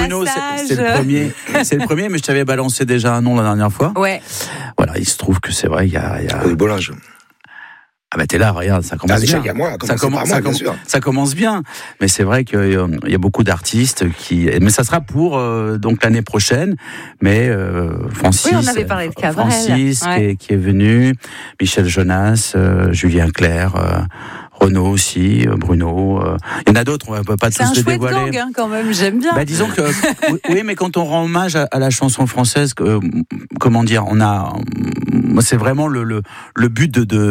Bruno, massage. c'est le premier, mais je t'avais balancé déjà un nom la dernière fois. Ouais. Voilà, il se trouve que c'est vrai, il y a... Le Bollinge. Ah bah t'es là, regarde, ça commence déjà, bien. il y a moi, bien sûr. Ça commence bien, mais c'est vrai qu'il y a beaucoup d'artistes mais ça sera pour donc l'année prochaine. Mais Francis, Oui, on avait parlé de Cabrel. Francis qui est venu, Michel Jonas, Julien Clerc. Renaud aussi, Bruno. Il y en a d'autres, on ne peut pas tous les dévoiler. C'est un chouette gang, quand même, j'aime bien. Bah, disons que, oui, mais quand on rend hommage à la chanson française, comment dire, c'est vraiment le but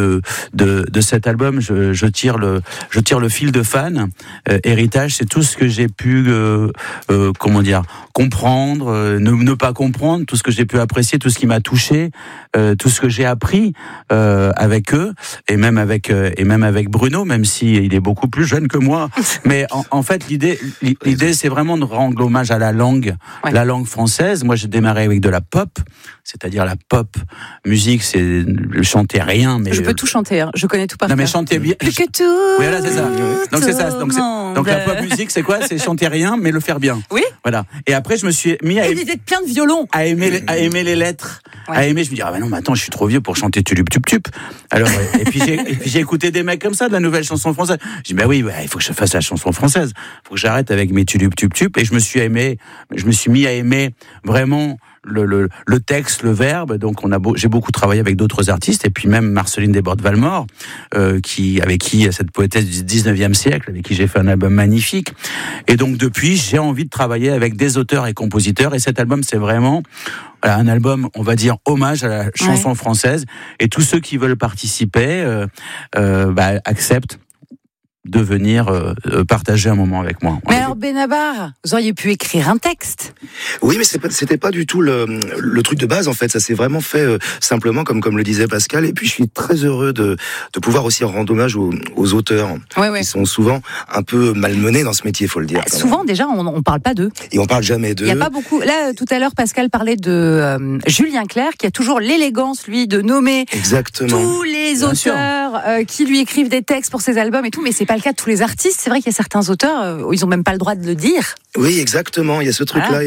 de cet album. Je tire le fil de fan. Héritage, c'est tout ce que j'ai pu, comment dire, comprendre, ne pas comprendre, tout ce que j'ai pu apprécier, tout ce qui m'a touché, tout ce que j'ai appris avec eux, et même avec Bruno, même si il est beaucoup plus jeune que moi. Mais en fait, l'idée, c'est vraiment de rendre hommage à la langue française. Moi, j'ai démarré avec de la pop, c'est-à-dire la pop musique, c'est chanter rien. Mais je peux tout chanter, hein. Je connais tout par cœur. Non, mais chanter bien. Plus que tout. Oui, voilà, c'est ça. Donc c'est ça. Donc la pop musique, c'est quoi ? C'est chanter rien, mais le faire bien. Oui. Voilà. Et après, je me suis mis à éviter plein de violons. À aimer les lettres. Ouais. À aimer. Je me dis ah ben non, mais attends, je suis trop vieux pour chanter Tulup Tup Tup. Alors et puis j'ai écouté des mecs comme ça de la nouvelle chanson française. Je dis ben oui, il faut que je fasse la chanson française. Il faut que j'arrête avec mes Tulup Tup Tup. Et je me suis mis à aimer vraiment le texte, le verbe. Donc j'ai beaucoup travaillé avec d'autres artistes, et puis même Marceline Desbordes-Valmore, avec qui cette poétesse du 19e siècle, avec qui j'ai fait un album magnifique. Et donc depuis, j'ai envie de travailler avec des auteurs et compositeurs, et cet album, c'est vraiment un album, on va dire, hommage à la chanson française, et tous ceux qui veulent participer acceptent de venir partager un moment avec moi. Mais alors Benabar, vous auriez pu écrire un texte. Oui, mais c'était pas du tout le truc de base en fait. Ça s'est vraiment fait simplement comme le disait Pascal. Et puis je suis très heureux de pouvoir aussi rendre hommage aux auteurs qui sont souvent un peu malmenés dans ce métier, faut le dire. Souvent déjà, on parle pas d'eux. Et on parle jamais d'eux. Il y a pas beaucoup. Là, tout à l'heure, Pascal parlait de Julien Clerc, qui a toujours l'élégance, lui, de nommer tous les auteurs qui lui écrivent des textes pour ses albums et tout. Mais c'est pas le cas de tous les artistes. C'est vrai qu'il y a certains auteurs où ils ont même pas le droit de le dire. Oui, exactement. Il y a ce truc-là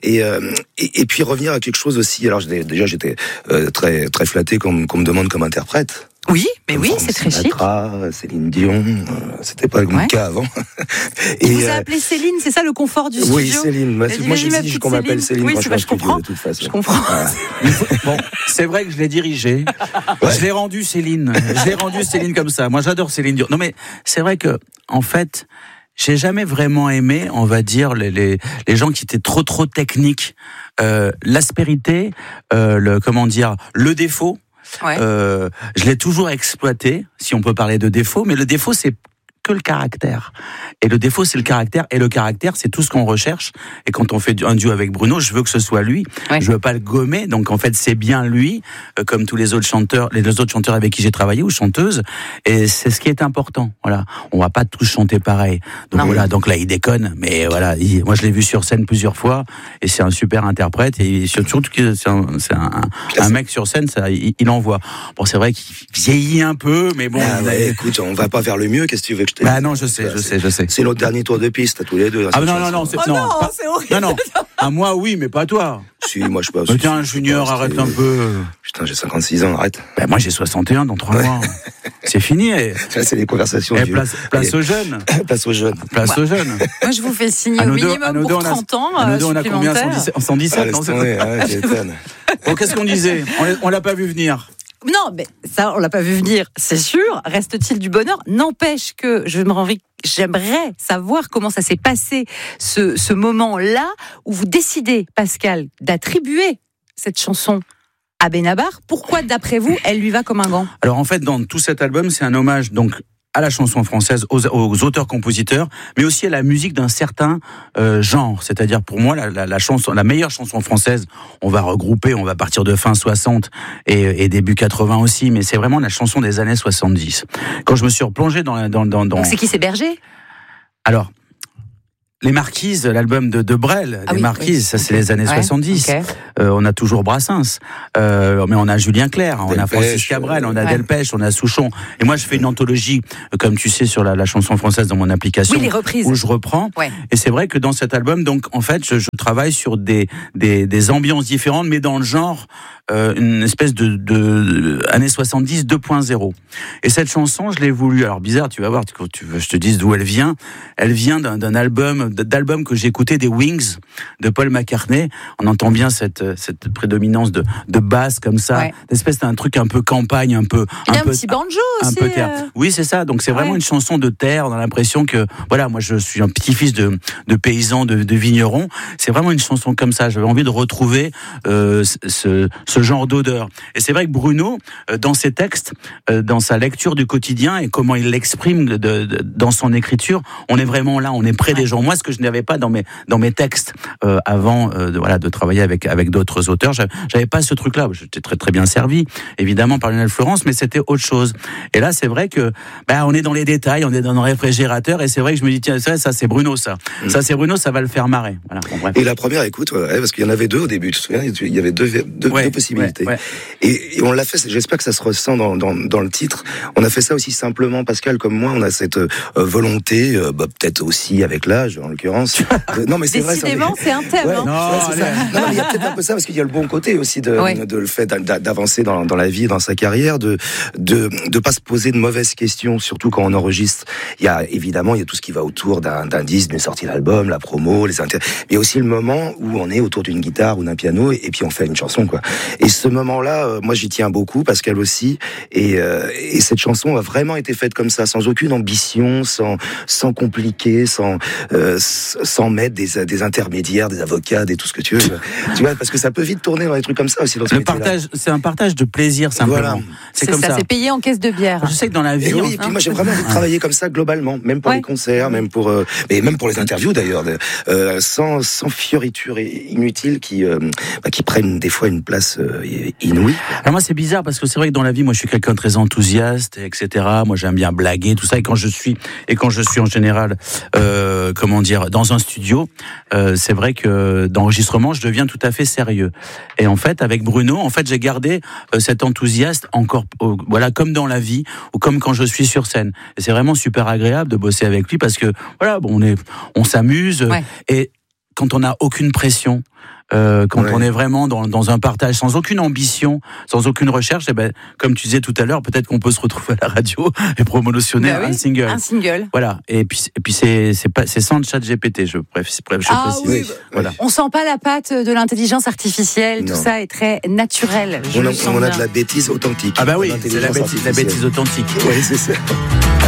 et puis revenir à quelque chose aussi. Alors j'étais très très flatté qu'on me demande comme interprète. Oui, mais oui, c'est très chic. Céline Dion, c'était pas le cas avant. Et vous appelez Céline, c'est ça le confort du studio ? Oui, Céline. Moi, j'exige qu'on m'appelle Céline quand je suis en studio, de toute façon. Je comprends. Bon, c'est vrai que je l'ai dirigé. Je l'ai rendu Céline. Comme ça. Moi, j'adore Céline Dion. Non, mais c'est vrai que, en fait, j'ai jamais vraiment aimé, on va dire, les gens qui étaient trop techniques. L'aspérité, le défaut. Je l'ai toujours exploité, si on peut parler de défaut, mais le défaut, c'est que le caractère. Et le défaut, c'est le caractère. Et le caractère, c'est tout ce qu'on recherche. Et quand on fait un duo avec Bruno, je veux que ce soit lui. Ouais. Je veux pas le gommer. Donc, en fait, c'est bien lui, comme tous les autres chanteurs avec qui j'ai travaillé, ou chanteuses. Et c'est ce qui est important. Voilà. On va pas tous chanter pareil. Donc, voilà. Donc là, il déconne. Mais voilà. Moi, je l'ai vu sur scène plusieurs fois. Et c'est un super interprète. Et surtout que c'est un mec sur scène, il envoie. Bon, c'est vrai qu'il vieillit un peu, mais bon. Écoute, on va pas vers le mieux. Qu'est-ce que tu veux que je te dise ? Bah non, je sais. C'est notre dernier tour de piste, à tous les deux. Ah non, c'est horrible. Non. À moi, oui, mais pas toi. Si, moi, je peux. Tiens, Junior, arrête un peu. Putain, j'ai 56 ans, arrête. Ben, moi, j'ai 61 dans 3 mois. C'est fini. Ça, c'est les conversations. Place aux jeunes. Place aux jeunes. Moi, je vous fais signer au minimum pour 30 ans. On a combien ? 117 Bon, qu'est-ce qu'on disait ? On l'a pas vu venir. Non, mais ça, on l'a pas vu venir, c'est sûr. Reste-t-il du bonheur ? N'empêche que j'aimerais savoir comment ça s'est passé, ce moment-là, où vous décidez, Pascal, d'attribuer cette chanson à Benabar. Pourquoi, d'après vous, elle lui va comme un gant ? Alors, en fait, dans tout cet album, c'est un hommage, donc, à la chanson française, aux auteurs-compositeurs, mais aussi à la musique d'un certain genre. C'est-à-dire, pour moi, la meilleure chanson française, on va partir de fin 60 et début 80 aussi, mais c'est vraiment la chanson des années 70. Quand je me suis replongé dans... Donc c'est qui, c'est Berger ? Alors... Les Marquises, l'album de Brel, Les Marquises, ça c'est les années 70. Okay. on a toujours Brassens, mais on a Julien Clerc, on a Francis Cabrel, on a Delpech, on a Souchon. Et moi, je fais une anthologie, comme tu sais, sur la chanson française dans mon application, les reprises, où je reprends. Et c'est vrai que dans cet album, donc en fait, je travaille sur des ambiances différentes, mais dans le genre une espèce de années 70 2.0. Et cette chanson, je l'ai voulu. Alors bizarre, tu vas voir, quand tu veux, je te dise d'où elle vient. Elle vient d'un album que j'ai écouté, des Wings de Paul McCartney. On entend bien cette prédominance de basse comme ça, d'espèce d'un truc un peu campagne, un peu. Il y a un petit banjo aussi. Un peu terre. Oui, c'est ça. Donc c'est vraiment une chanson de terre. On a l'impression que voilà, moi je suis un petit-fils de paysan, de vigneron. C'est vraiment une chanson comme ça. J'avais envie de retrouver ce genre d'odeur. Et c'est vrai que Bruno, dans ses textes, dans sa lecture du quotidien et comment il l'exprime dans son écriture, on est vraiment là, on est près des gens. Moi, ce que je n'avais pas dans mes textes avant de travailler avec d'autres auteurs, j'avais pas ce truc-là. J'étais très très bien servi, évidemment, par Lionel Florence, mais c'était autre chose. Et là, c'est vrai que on est dans les détails, on est dans le réfrigérateur, et c'est vrai que je me dis tiens, ça c'est Bruno, ça c'est Bruno, ça va le faire marrer. Voilà. Bon, bref. Et la première écoute, parce qu'il y en avait deux au début, tu te souviens, il y avait deux possibilités. Et on l'a fait, j'espère que ça se ressent dans le titre. On a fait ça aussi simplement, Pascal, comme moi, on a cette volonté, peut-être aussi avec l'âge, en l'occurrence. Non, mais c'est décidément, vrai, c'est un thème. Non, il y a peut-être un peu ça, parce qu'il y a le bon côté aussi de le fait d'avancer dans la vie, dans sa carrière, de pas se poser de mauvaises questions, surtout quand on enregistre. Il y a tout ce qui va autour d'un disque, d'une sortie d'album, la promo, les mais il y a aussi le moment où on est autour d'une guitare ou d'un piano, et puis on fait une chanson, quoi. Et ce moment-là, moi j'y tiens beaucoup, Pascal aussi, et cette chanson a vraiment été faite comme ça, sans aucune ambition, sans compliquer, sans mettre des intermédiaires, des avocats, tout ce que tu veux. Tu vois, parce que ça peut vite tourner dans des trucs comme ça aussi. C'est un partage de plaisir, simplement. Voilà. C'est comme ça. C'est payé en caisse de bière. Je sais que dans la vie. Et puis moi j'ai vraiment envie de travailler comme ça globalement, même pour les concerts, même pour les interviews d'ailleurs, sans fioriture inutile qui prennent des fois une place inouïe. Alors moi c'est bizarre parce que c'est vrai que dans la vie, moi je suis quelqu'un de très enthousiaste, etc. Moi j'aime bien blaguer, tout ça. Et quand je suis en général, dans un studio, c'est vrai que d'enregistrement, je deviens tout à fait sérieux. Et en fait, avec Bruno, j'ai gardé cet enthousiasme encore, comme dans la vie ou comme quand je suis sur scène. Et c'est vraiment super agréable de bosser avec lui parce que on s'amuse et quand on n'a aucune pression. On est vraiment dans un partage sans aucune ambition, sans aucune recherche, comme tu disais tout à l'heure, peut-être qu'on peut se retrouver à la radio et promotionner un single. Un single. Voilà. Et puis c'est sans le chat GPT, je précise. Oui. Voilà. On sent pas la patte de l'intelligence artificielle, tout ça est très naturel. On a de la bêtise authentique. Ah bah oui, c'est la bêtise authentique. Oui, c'est ça.